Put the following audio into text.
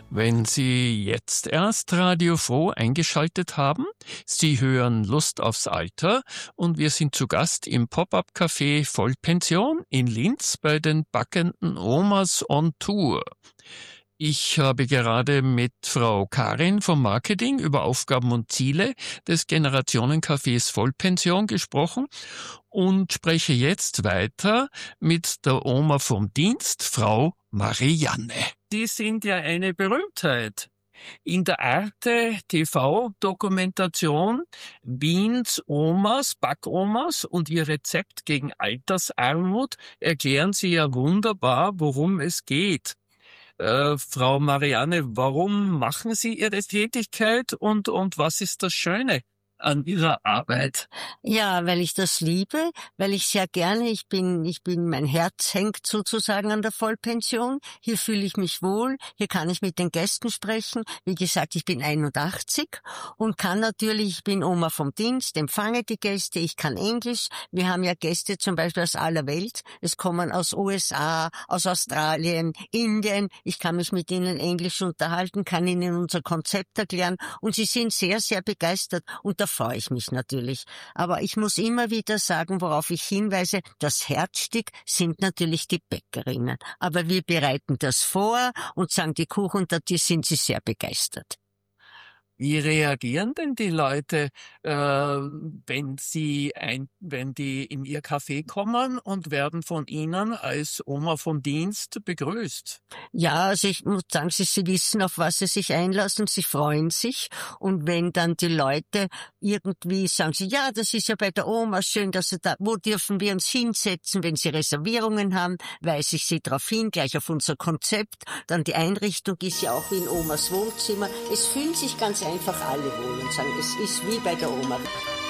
Wenn Sie jetzt erst Radio Froh eingeschaltet haben, Sie hören Lust aufs Alter und wir sind zu Gast im Pop-up-Café Vollpension in Linz bei den backenden Omas on Tour. Ich habe gerade mit Frau Karin vom Marketing über Aufgaben und Ziele des Generationencafés Vollpension gesprochen und spreche jetzt weiter mit der Oma vom Dienst, Frau Marianne. Die sind ja eine Berühmtheit. In der Arte TV-Dokumentation Wiens Omas, Backomas und ihr Rezept gegen Altersarmut erklären Sie ja wunderbar, worum es geht. Frau Marianne, warum machen Sie Ihre Tätigkeit und was ist das Schöne an Ihrer Arbeit? Ja, weil ich das liebe, weil ich sehr gerne, mein Herz hängt sozusagen an der Vollpension. Hier fühle ich mich wohl, hier kann ich mit den Gästen sprechen. Wie gesagt, ich bin 81 und kann natürlich, ich bin Oma vom Dienst, empfange die Gäste, ich kann Englisch. Wir haben ja Gäste zum Beispiel aus aller Welt. Es kommen aus USA, aus Australien, Indien. Ich kann mich mit ihnen Englisch unterhalten, kann ihnen unser Konzept erklären und sie sind sehr, sehr begeistert und da freue ich mich natürlich. Aber ich muss immer wieder sagen, worauf ich hinweise, das Herzstück sind natürlich die Bäckerinnen. Aber wir bereiten das vor und sagen, die Kuchen, da sind sie sehr begeistert. Wie reagieren denn die Leute, wenn die in ihr Café kommen und werden von Ihnen als Oma vom Dienst begrüßt? Ja, also ich muss sagen, sie wissen, auf was sie sich einlassen, sie freuen sich. Und wenn dann die Leute irgendwie sagen, ja, das ist ja bei der Oma schön, dass sie da, wo dürfen wir uns hinsetzen, wenn sie Reservierungen haben, weise ich sie darauf hin, gleich auf unser Konzept. Dann die Einrichtung ist ja auch wie in Omas Wohnzimmer. Es fühlen sich ganz einfach alle wohl und sagen, es ist wie bei der Oma.